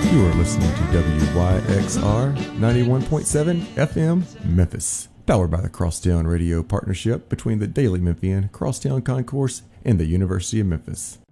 You are listening to WYXR 91.7 FM Memphis, powered by the Crosstown Radio Partnership between the Daily Memphian, Crosstown Concourse, and the University of Memphis.